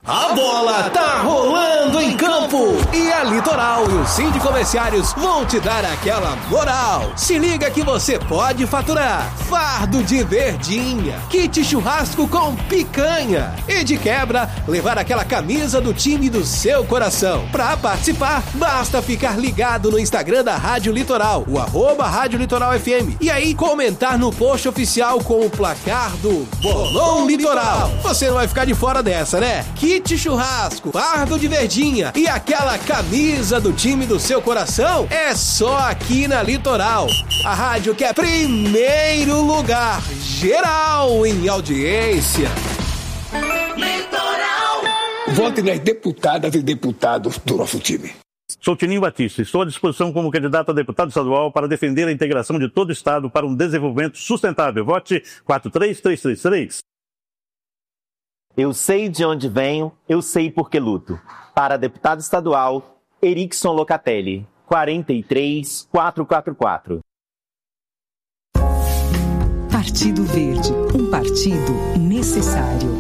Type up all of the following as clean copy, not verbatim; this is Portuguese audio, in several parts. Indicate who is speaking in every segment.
Speaker 1: A bola tá rolando em campo e a Litoral e o Cindy Comerciários vão te dar aquela moral. Se liga que você pode faturar fardo de verdinha, kit churrasco com picanha e de quebra levar aquela camisa do time do seu coração. Pra participar, basta ficar ligado no Instagram da Rádio Litoral, o @Rádio Litoral FM, e aí comentar no post oficial com o placar do Bolão Litoral. Você não vai ficar de fora dessa, né? Kit churrasco, fardo de verdinha e aquela camisa do time do seu coração é só aqui na Litoral. A rádio que é primeiro lugar geral em audiência.
Speaker 2: Litoral.
Speaker 3: Vote nas deputadas e deputados do nosso time.
Speaker 4: Sou Tininho Batista, estou à disposição como candidato a deputado estadual para defender a integração de todo o Estado para um desenvolvimento sustentável. Vote 43333.
Speaker 5: Eu sei de onde venho, eu sei por que luto. Para deputado estadual, Erickson Locatelli, 43444.
Speaker 6: Partido Verde, um partido necessário.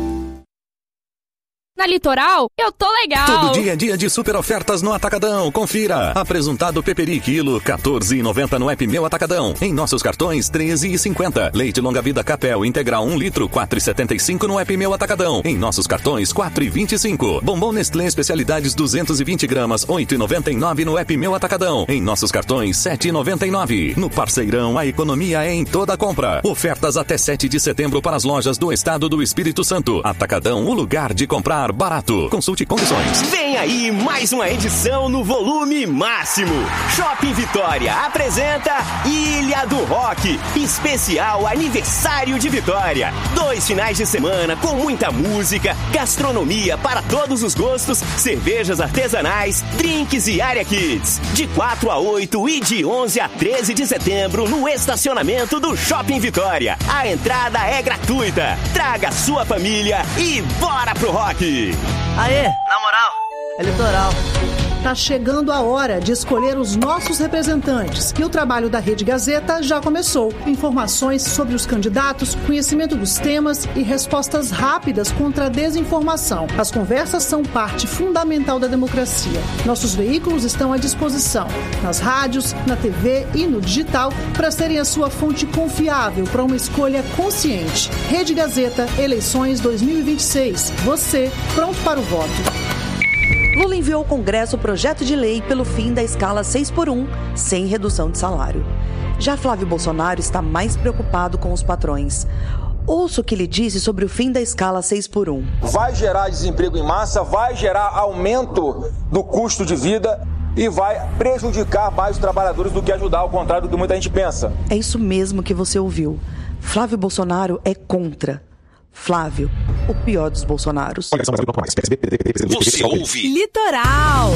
Speaker 7: Na Litoral, eu tô legal.
Speaker 8: Todo dia é dia de super ofertas no Atacadão. Confira. Apresentado Peperi quilo, R$14,90 no app Meu Atacadão. Em nossos cartões, R$13,50. Leite longa vida Capel integral 1 litro, R$4,75 no app Meu Atacadão. Em nossos cartões, R$4,25. Bombom Nestlé especialidades 220 gramas, R$8,99 no app Meu Atacadão. Em nossos cartões, R$7,99. No Parceirão, a economia é em toda a compra. Ofertas até 7 de setembro para as lojas do Estado do Espírito Santo. Atacadão, o lugar de comprar barato. Consulte condições.
Speaker 9: Vem aí mais uma edição no volume máximo. Shopping Vitória apresenta Ilha do Rock, especial aniversário de Vitória. 2 finais de semana com muita música, gastronomia para todos os gostos, cervejas artesanais, drinks e área kids. De 4 a 8 e de 11 a 13 de setembro no estacionamento do Shopping Vitória. A entrada é gratuita. Traga sua família e bora pro rock.
Speaker 10: Aê, na moral, é Litoral.
Speaker 11: Tá chegando a hora de escolher os nossos representantes e o trabalho da Rede Gazeta já começou. Informações sobre os candidatos, conhecimento dos temas e respostas rápidas contra a desinformação. As conversas são parte fundamental da democracia. Nossos veículos estão à disposição, nas rádios, na TV e no digital, para serem a sua fonte confiável para uma escolha consciente. Rede Gazeta, eleições 2026. Você, pronto para o voto.
Speaker 12: Lula enviou ao Congresso o projeto de lei pelo fim da escala 6x1, sem redução de salário. Já Flávio Bolsonaro está mais preocupado com os patrões. Ouça o que ele disse sobre o fim da escala 6x1.
Speaker 13: Vai gerar desemprego em massa, vai gerar aumento do custo de vida e vai prejudicar mais os trabalhadores do que ajudar, ao contrário do que muita gente pensa.
Speaker 12: É isso mesmo que você ouviu. Flávio Bolsonaro é contra. Flávio, o pior dos Bolsonaros.
Speaker 9: Você ouve
Speaker 7: Litoral.